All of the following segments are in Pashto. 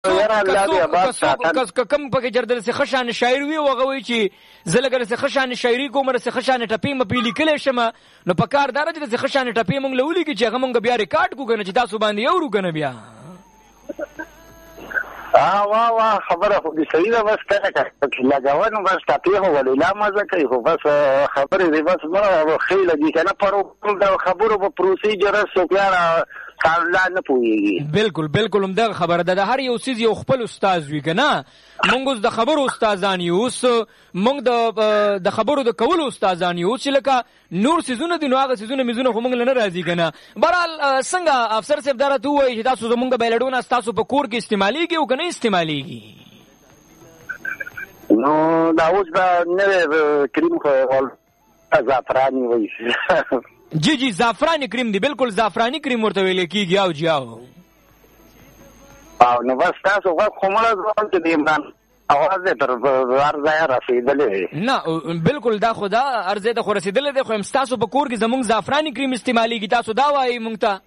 کم پکې جردل سه خشان شاعر وی وغوي چې زلګر سه خشان شاعري کوم سه خشان ټپی مپی لیکل شمه نو په کار دار چې سه خشان ټپی مونږ لولي کې چې هغه مونږ بیا ریکارډ کو کنه چې تاسو باندې یو رو کنه بیا واه خبره خو دې صحیح ده بس کله لګاونو بس ټپی هو ولا مزه کوي خو بس خبره دې بس مړه خېل دي کنه پر دا خبرو په پروسیجر سو بیا کارلا نه پويږي بالکل همدا خبره ده هر یو سیز یو خپل استاد وی کنه مونږ د خبرو استادان یو مونږ د خبرو د کول استادان یو چې لکه نور سيزونه دي نو هغه سيزونه مزونه خو مونږ نه راځي کنه برال څنګه افسر صاحب درته وایي چې تاسو زمونږ بیلډونه تاسو په کور کې استعماليږي او کنه استعماليږي نو دا اوس دا نه کریم خو زعفرانی وایي جی زعفرانی کریم دی بالکل زعفرانی کریم ورته ویل کیږي او جاو او نو بس تاسو کومه ځوان ته دی عمران اواز دې تر ورځای رسیدلې نه بالکل دا خدا ارزه ته رسیدلې ده خو تاسو په کور کې زمونږ زعفرانی کریم استعماليږي تاسو دا وایي مونږ ته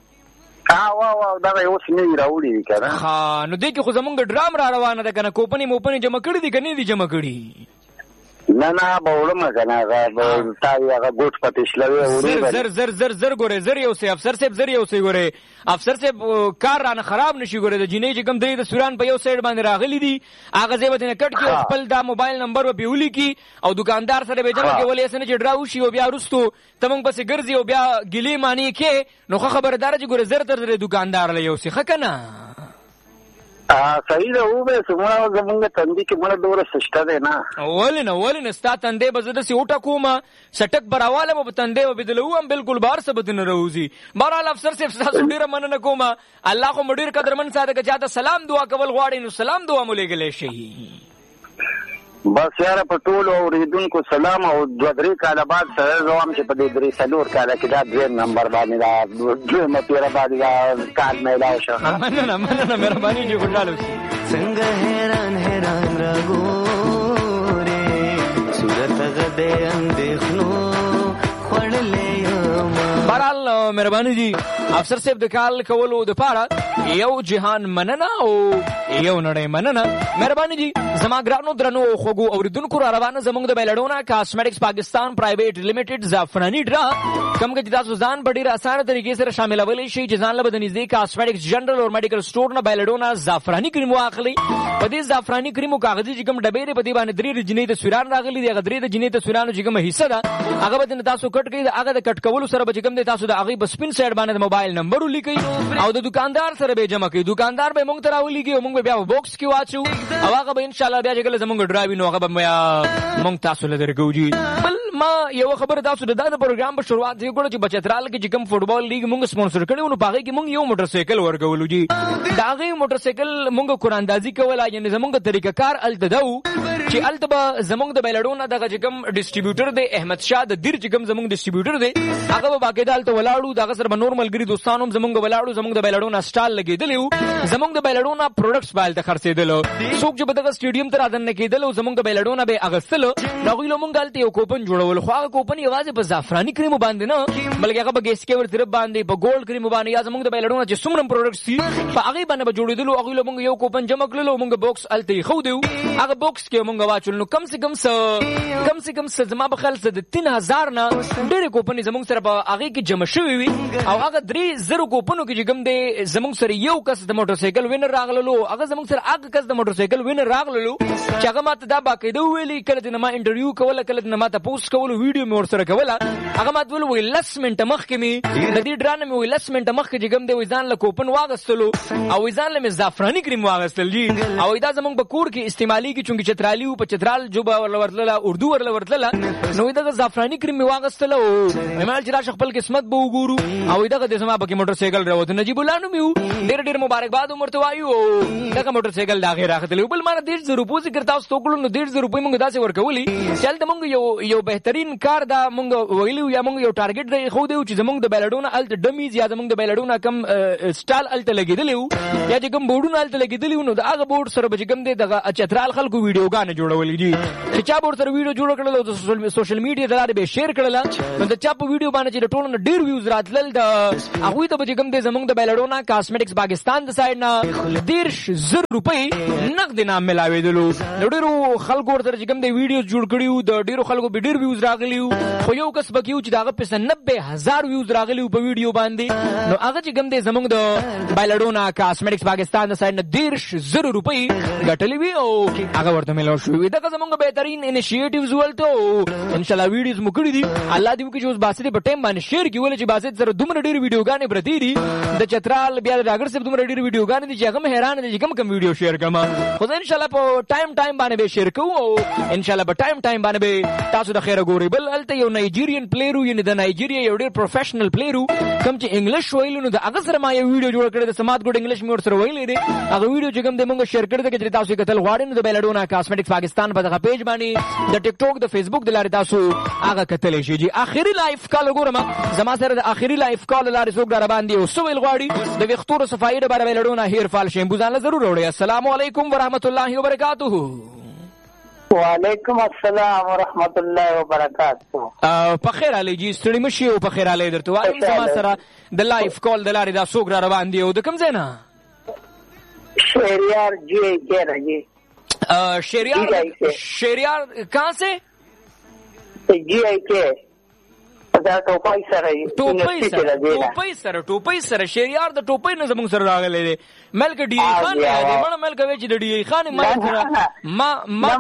واو دا یو څه نه راوړي کنه ها نو دې کې خو زمونږ ډرام را روانه ده کنه کوپنی موپنی جمع کړی دي کنه دي جمع کړی نه بولم کنه هغه تاوی هغه ګوټ پټشلوي زر ګوره زر یو سي افسر صاحب زر یو سي ګوره افسر صاحب کار رانه خراب نشي ګوره د جنې چې کوم د سوران په یو سایډ باندې راغلي دي هغه ځای به نه کټ کې خپل دا موبایل نمبر و پیولي کی او دکاندار سره به جمع کې ولې سن چې ډراو شي او بیا رستو تمنګ پسې ګرځي او بیا ګلی معنی کې نو خبردار چې ګوره زر تر دکاندار له یو سي خکنه صحیح ده او به سمونه زمونږ تندې کې مړه ډوره سشته ده نه ولنه ستا تندې به زده سی اوټه کومه سټک براواله به تندې و بدلو هم بالکل بار ثبت نه روزي بهرحال افسر صاحب تاسو ډیره مننه کومه الله خو مډیر قدرمن ساده که چاته سلام دعا کول غواړي نو سلام دعا مولېګلې شي بس یاره په ټولو اوریدونکو سلام او دوه درې کاله بعد سره زوام چې په دې درې څلور کاله کې دا دویم نمبر باندې دا دویمه پیره باندې دا کار میلاو شو مننه مهرباني دې خوشاله شي څنګه حیران راګورې صورت غدې اندېښنو خړلې بهرحال مهرباني دي افسر صاحب د کال کولو د پاره یو جهان مننه او یو نړۍ مننه مهرباني دي زما ګرانو درنو خوګو اوریدونکو را روانه زموږ د بیلډونا کاسمیټکس پاکستان پرایویټ لیمیټډ زعفرانی ډرا کوم کې تاسو ځان په ډیر اسانه طریقې سره شاملولی شئ چې ځان له بدنيزي کاسمیټکس جنرال او میډیکل سٹور نه بیلډونا زعفرانی کریم واخلي په دې زعفرانی کریمو کاغذي چې کوم ډبې په دې باندې درې جنې د سوران راغلي دي غدرې د جنې ته سورانو چې کوم حصہ ده هغه به تاسو کټ کړئ هغه د کټ کولو سره به کوم دي تاسو د هغه بسپین سایډ باندې موبایل نمبر ولیکئ او د دکاندار سره به جمع کړئ دکاندار به مونږ ته راولېږي او مونږ بیا باکس کې واچو او هغه به ان شاء الله بیا چې کله زمونږ ډرایو نو هغه به مونږ تاسو له درګو جی بل ما یو خبر تاسو د دا پروګرام په شروعات یې کړو چې بچترال کې کوم فوټبال لیګ مونږ سپانسر کړو نو پاغه کې مونږ یو موټر سایکل ورګولو جی دا غي موټر سایکل مونږ قران اندازي کوله یعنی زمونږ طریقه کار التدو چې التبا زمونږ د بیلډونا دغه کوم ډیسټریبیوټر دی احمد شاه د دیر چې کوم زمونږ ډیسټریبیوټر دی هغه به باقاعده الته ولاړو دغه سره به نورمال ګری دوستانو زمونږ ولاړو زمونږ د بیلډونا سټال لګیدلو زمونږ د بیلډونا پروډکټس بایل ته خرڅېدلو څوک چې په دغه سټیډیم ته راځن کېدل او زمونږ د بیلډونا به اغستلو نو غوښلو مونږ الته یو کوپن جوړول خو هغه کوپن یوازې په زعفرانی کریم باندې نه بلکې هغه په ګیس کې ورته باندې په ګولډ کریم باندې یا زمونږ د بیلډونا چې څومره پروډکټس دي په هغه باندې جوړېدلو هغه مونږ یو کوپن جمع کړلو مونږ باکس الته خو دیو هغه باکس کې مونږ واچول نو کم سے کم زما په خیال د 3000 نه ډېر کوپن زمونږ سره په هغه کې جمع شوی وي او هغه 3000 کوپنو کې کوم دی زمونږ سره یو کس د موټر سایکل وینر راغللو هغه زمونږ سره هغه کس د موټر سایکل وینر راغللو چې هغه ماته دا باقاعده ویلي کله د ما انټرویو کوله کله د ما ته پوسټ کوله ویډیو مې ورسره کوله هغه ماته ویل لسمنټ مخکې می د دې ډرانه مې ویل لسمنټ مخکې چې کوم دی وځان له کوپن واغستلو او وځان له زعفرانی کریم واغستل دي او دا زمونږ په کور کې استعمالي کې چونګې چترالي او په چترال جوبا ورلله اردو ورلله نو دا زعفرانی کریم واغستل او مېمال چې راشه خپل قسمت به وګورو او دا د سما په موټر سایکل راوته نجیب الله نو میو ډېر مبارکباد عمرته وایو دا موټر سایکل دا غیر راغلی بل ما 150 روپیه ذکر تاسو ټوکلو نو 150 روپیه موږ داسې ورکولي چل د موږ یو بهتر بهترین کار دا مونږ ویلو یا مونږ یو ټارګټ دی خو دی چې زمونږ د بیلډونه الته ډمیز یا زمونږ د بیلډونه کم سټال الته لګیدلی وو یا چې کوم بورډونه الته لګیدلی وو نو د هغه بورډ سره به چې کوم دی دغه چترال خلکو ویډیوګانې جوړولې دي چې چا بورډ سره ویډیو جوړ کړل او د سوشل میډیا د لارې به شیر کړل نو د چا په ویډیو باندې چې ټولو ډیر ویوز راتلل د هغوی ته به چې کوم دی زمونږ د بیلډونه کاسمیټکس پاکستان د سایډ نه 1,000 روپۍ نقد انعام ملاوېدلو د ډیرو خلکو ورته چې کوم دی ویډیوز جوړ کړي د ډیرو خلکو به ډیر ویوز راغلی خو یو کس پکې و چې دغه په 90,000 ویوز راغلی په ویډیو باندې نو هغه چې کوم دی زمونږ د بایلډونا کاسمیټکس پاکستان د سایډ نه 1,000 روپۍ ګټلې وي او هغه ورته ملاو شوې وي دغه زمونږ بهترین انیشیټیوز ولته ان شاء الله ویډیوز مو کړي دي الله دې وکړي چې اوس باسط په ټایم باندې شیر کړي ولې چې باسط سره دومره ډېر ویډیوګانې پرتې دي د چترال بیا د ډاکټر صاحب دومره ډېر ویډیوګانې دي چې هغه حیران دي چې کوم ویډیو شیر کړم خو ان شاء الله په ټایم باندې به شیر کوو او ان شاء الله په ټایم باندې به تاسو د خیره ګوري بل الته یو نایجیرین پلیئر یعنی د نایجیریا یو ډېر پروفیشنل پلیئر کوم چې انګلیش ویلو نو د هغه سره ما یو ویډیو جوړ کړی د سمات ګډ انګلیش مې ورسره ویلې دي هغه ویډیو چې کوم د موږ شیر کړی دی چې تاسو یې کتل غواړئ نو د بیلډونا کاسمیټکس پاکستان په دغه پیج باندې د ټیک ټاک د فیسبوک د لارې تاسو هغه کتلی شئ جی اخري لایف کال ګورم زما سره د اخري لایف کال لارې څوک را باندې او سویل غواړي د وختونو صفایي لپاره بیلډونا هیر فال شیمپو ځان ضرور وړئ السلام علیکم ورحمت الله وبرکاته وعلیکم السلام ورحمت الله وبرکاته په خیر علي جی ستړي مشي او په خیر علي درته وایم زما سره د لایف کال د لارې دا څوک را باندې او د کوم ځای نه شهریار جی کے رہی شہریار کہاں سے جی آئی کے ټوپای سره شهریار د ټوپای نه زموږ سره راغلی دی ملک ډی ای خان دی مړه ملک وی چې د ډی ای خان ما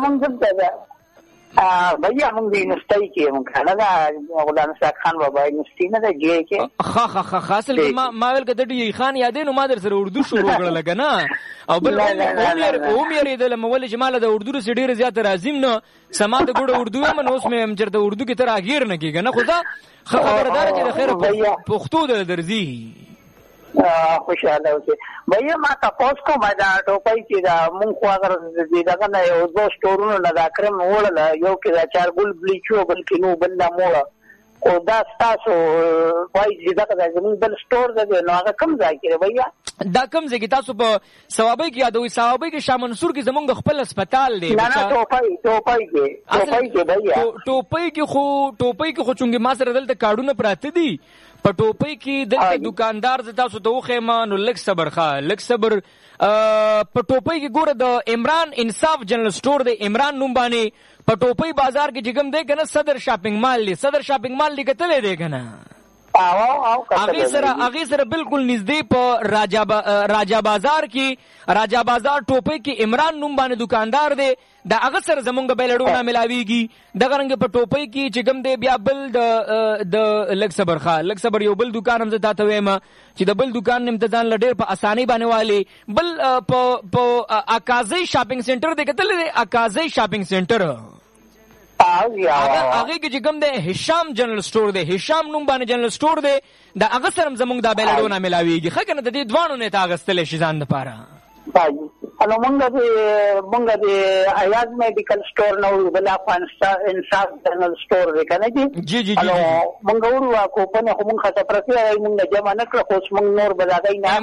भैया موږ د یونیورسيټي کې موږ کنه غلام اسحاق خان بابا یونیورسيټي نه دی کې خاصل ما ول کده ډی خان یادې نو ما در سره اردو شروع کړل کنه او بل عمر د مول جمال د اردو سره ډیر زیات راځم نو سما د ګډ اردو من اوس مې هم چرته اردو کې تر اخیر نه کیږي نه خدا خبردار چې د خیر پښتو د درځي خوشاله اوسه भैया ما تاسو کو ما دا ټوپای چې دا مونږ خو اگر دغه نه یو دوه سٹورونو نه دا کرم وړل یو کې دا چار ګل بلیچو بلکې نو بل نه موړه او دا تاسو وای چې دا زمون بل سٹور دی نو هغه کم ځای کې भैया دا کم ځای کې تاسو په ثوابي کې یادوي ثوابي کې شاه منصور کې زمونږ خپل هسپتال دی نه ټوپای کې भैया ټوپای کې خو چونګې ما سره دلته کارډونه پراته دي په ټوپۍ کې دلته دکاندار ز تاسو ته وخېما نو لک صبر په ټوپۍ کې ګوره د عمران انصاف جنرال سٹور دی عمران نوم باندې په ټوپۍ بازار کې جګم دی کنه صدر شاپینګ مال دی کتلې دی کنه هغه سره بالکل نږدې په راجا بازار ټوپۍ کې عمران نوم باندې دکاندار دی دا هغه سره زمونږ بیلډونه ملاویږي دغه رنګ په ټوپۍ کې چې کوم دی بیا بل د لک صبر یو بل دکان هم زه تاسو وایم چې د بل دکان نیم ته ځان لډیر په اساني باندې والی بل په اکازي شاپینګ سنټر دی کتل دی اکازي شاپینګ سنټر هغه کې چې کوم دی هشام جنرال سٹور دی هشام نوم باندې جنرال سٹور دی دا هغه سره زمونږ د بیلډونه ملاویږي خو کنه د دې دوانو نه تاغستل شي ځان لپاره انو مونږ د حیات میډیکل سٹور نو بل افغانستان انصاف جنرال سٹور دی کنه جی انو مونږ ورو کو په نه مونږ خاطر پرته مونږ جمع نکړو خو مونږ نور بلادای نه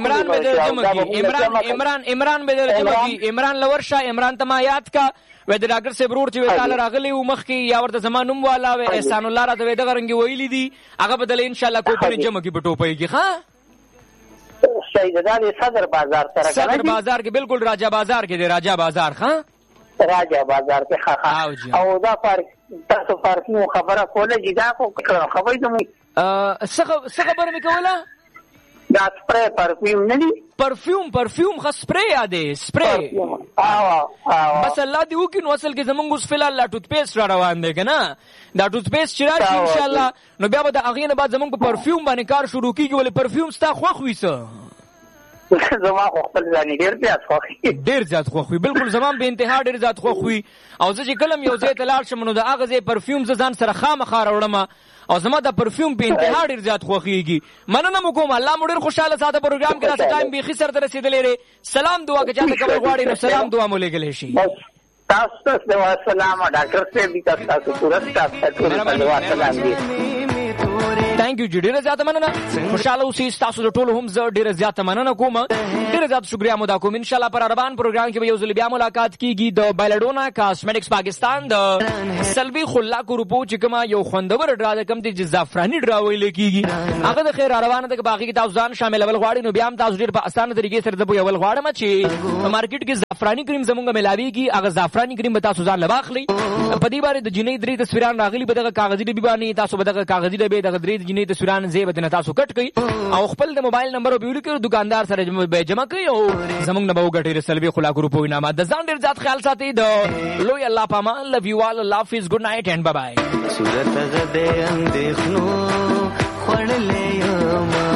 عمران به جمع کی عمران لورشا عمران تما یاد کا و د ډاکټر صاحب ورور چې وتعال راغلی و مخ کې یا ورته زمانوم والا و احسان الله را ته دغه رنګ ویلی دي هغه بدل ان شاء الله کو په جمع کې بټوپای کې ها سیددار صدر بازار سره کنه صدر بازار کې بالکل راجا بازار کې دی راجا بازار راجا بازار کې او دا تاسو فارسی خبره کوله چې دا کو خبرې ته څه خبره مې کوله دا سپری پرفیوم نه دی پرفیوم خاص سپری یاده سپری بس الله دی وکي نو اصل کې زمونږ اوس فلال لا ټوت پیسټ را روان دی کنه دا ټوت پیسټ چې راشي ان شاء الله نو بیا به د اغه نه بعد زمونږ په پرفیوم باندې کار شروع کیږي ولې پرفیوم ستا خوښ ویسه زما خپل ځاني ډیر زیات خوښ وي بالکل زمان به انتها ډیر زیات خوښ وي او زه چې کلم یو ځای ته لاړ شم نو د اغه ځای پرفیوم ځان سره خامخا راوړم او زما د پرفیوم په انتها ډیر زیات خوښیږي مننه مو کوم الله مو ډیر خوشاله ساده پروګرام کې راځه ټایم به خسر ته رسیدلې سلام دعا کې چاته کوم غواړي نو سلام دعا مو لګلې شي تاسو ته سلام ډاکټر صاحب تاسو پورا تاسو ته سلام دي. تhank you ډیره زیاته مننه. خوشاله اوسئ. تاسو د ټولو هم زه ډیره زیاته مننه کوم. ډیره زیاته شکریا مو دا کوم. ان شاء الله پر روان پروګرام کې به یو ځل بیا ملاقات کیږي د بایلډونا کاسمیټکس پاکستان د سلوي خلاکو روپو چې کومه یو خوندور ډرا د کم دي زعفراني ډرا ویل کیږي هغه د خیر روانه د باقي کې تاسو ځان شامل ول غواړئ نو بیا هم تاسو ډیر په اسانه طریقې سره د یو ول غواړم چې په مارکیټ کې زعفراني کریم زمونږ ملاويږي. هغه زعفراني کریم به تاسو ځان لباخلي. په دې باندې د جنې درې تصویران راغلي به دغه کاغذي ډبې باندې تاسو به دغه کاغذي ډبې دغه درې جنې تصویران زیب د تاسو کټ کړئ او خپل د موبایل نمبر او بیول کې دکاندار سره به جمع کړئ او زمونږ نه به وګټئ سلوي خلاکو روپو انعامات. د ځان ډیر ذات خیال ساتئ. د لوی الله پامان لو یو آل الله حافظ ګډ نایټ اینڈ بای بای. صورت غدې اندېښنو خړلې یما.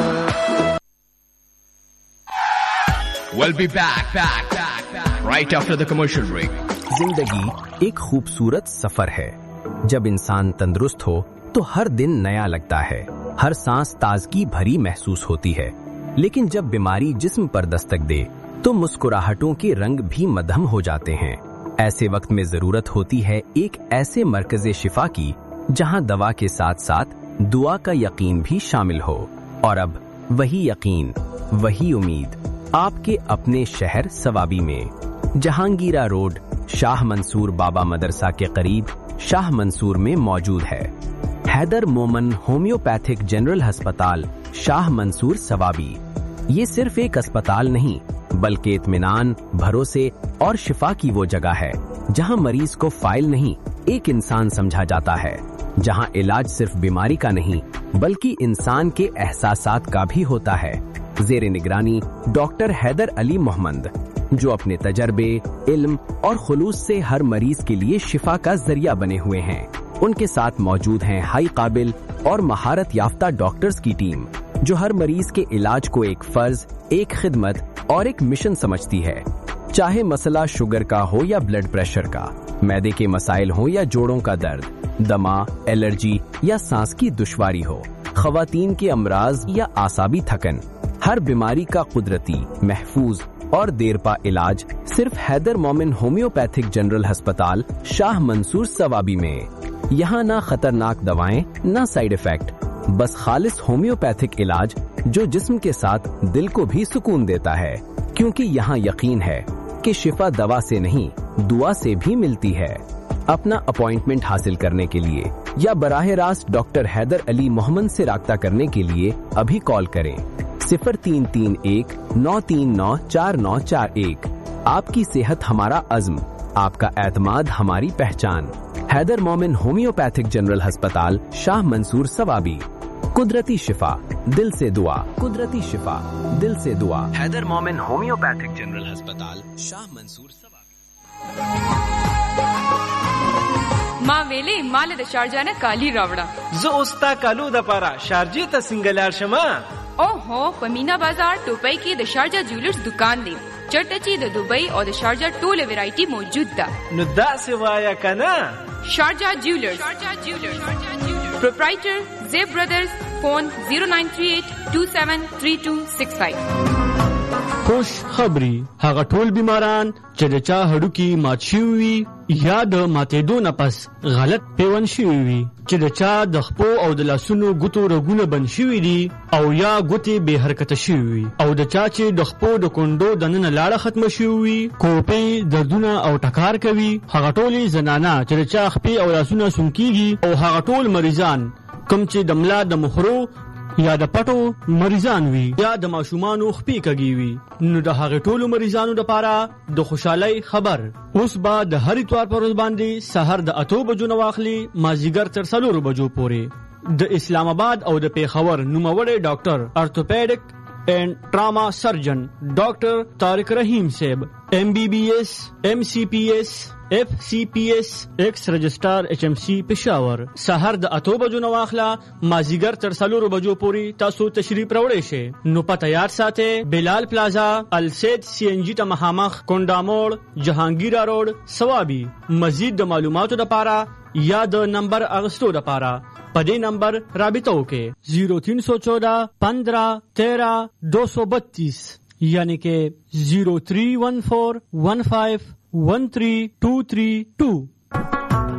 We'll be back right after the commercial break. जिंदगी एक खूबसूरत सफर है. जब इंसान तंदुरुस्त हो तो हर दिन नया लगता है. हर सांस ताजगी भरी महसूस होती है. लेकिन जब बीमारी जिस्म पर दस्तक दे तो मुस्कुराहटों के रंग भी मध्यम हो जाते हैं. ऐसे वक्त में जरूरत होती है एक ऐसे मरकज़े शिफा की जहां दवा के साथ साथ दुआ का यकीन भी शामिल हो. और अब वही यकीन, वही उम्मीद आपके अपने शहर सवाबी में. जहांगीरा रोड शाह मंसूर बाबा मदरसा के करीब शाह मंसूर में मौजूद है. हैदर मोमन होम्योपैथिक जनरल अस्पताल शाह मंसूर सवाबी. ये सिर्फ एक अस्पताल नहीं बल्कि इत्मीनान, भरोसे और शिफा की वो जगह है जहां मरीज को फाइल नहीं एक इंसान समझा जाता है. जहां इलाज सिर्फ बीमारी का नहीं बल्कि इंसान के एहसासात का भी होता है. जेर निगरानी डॉक्टर हैदर अली मोहम्मद जो अपने तजर्बे, इल्म और खुलूस से हर मरीज के लिए शिफा का जरिया बने हुए हैं. उनके साथ मौजूद हैं हाई काबिल और महारत याफ्ता डॉक्टर्स की टीम जो हर मरीज के इलाज को एक फर्ज, एक खिदमत और एक मिशन समझती है. चाहे मसला शुगर का हो या ब्लड प्रेशर का, मैदे के मसाइल हो या जोड़ों का दर्द, दमा, एलर्जी या सांस की दुश्वारी हो, खवातीन के अमराज या आसाबी थकन, हर बीमारी का कुदरती, महफूज और देरपा इलाज सिर्फ हैदर मोमिन होम्योपैथिक जनरल अस्पताल शाह मंसूर सवाबी में. यहाँ ना खतरनाक दवाएं ना साइड इफेक्ट, बस खालिस होम्योपैथिक इलाज जो जिस्म के साथ दिल को भी सुकून देता है. क्योंकि यहाँ यकीन है कि शिफा दवा से नहीं दुआ से भी मिलती है. अपना अपॉइंटमेंट हासिल करने के लिए या बराह रास्त डॉक्टर हैदर अली मोहम्मद से राब्ता करने के लिए अभी कॉल करें 0331 939 4941. आपकी सेहत हमारा अज़्म, आपका एतमाद हमारी पहचान. हैदर मोमिन होम्योपैथिक जनरल अस्पताल शाह मंसूर सवाबी. कुदरती शिफा दिल से दुआ. कुदरती शिफा दिल से दुआ. हैदर मोमिन होम्योपैथिक जनरल अस्पताल शाह मंसूर सवाबी. ما ویلې مال د شارجانه کالی راوړه. زه اوستا کالو د پاره شارجې ته سنگلار شمه. اوهو په مینا بازار ټوپۍ کې د شارجا جولرز دکان دی. چرته چې د دوبۍ او د شارجا ټوله ویرایټي موجود ده. نو دا څه وایا کنه. شارجا جولرز پروپرایټر زیب برادرز. فون 0938273265. خوش خبری هغه ټول بیماران چې د چا هډوکی مات شوی وي یا د ماتېدو نه پس غلط پیوند شوی وي، چې د چا د خپو او د لاسونو ګوتو رګونه بند شوي دي او یا ګوتې بې حرکته شوي وي، او د چا چې د خپو د کونډو دننه لاړه ختمه شوي وي، کوپې دردونه او ټکار کوي، هغه ټولې زنانه چې د چا خپې او لاسونه سونکېږي، او هغه ټول مریضان کوم چې د ملا د مخرو یا د پټو مریضان وي یا د ماشومانو خپې کږي وي، نو د هغه ټولو مریضانو لپاره د خوشحالۍ خبر. اوس به د هر اتوار پر ورځ باندې سحر د 8 بجو نه واخلي مازیګر تر 4 بجو پورې د اسلام آباد او د پیښور نوموړی ډاکټر ارتوپیډک اینڈ ټراما سرجن ډاکټر طارق رحیم صاحب MBBS MCPS FCPS ایکس رجسٹر HMC پېښور. سحر د 8 بجو نه واخله مازیګر تر 4 بجو پورې تاسو تشریف راوړئ شئ. نو په تیار ساته بلال پلازا السید CNG ته مخامخ کونډاموړ جهانگیرا روډ سوابي. مزید د معلوماتو لپاره یا د نمبر اغستو لپاره په دې نمبر رابطه وکړئ 0314 15 13 232 یعنی کہ 0314 15 13232